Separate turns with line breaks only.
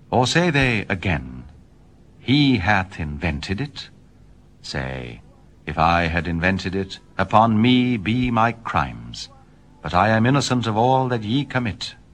Or say they again, he hath invented it? Say, if I had invented it, upon me be my crimes, but I am innocent of all that ye commit.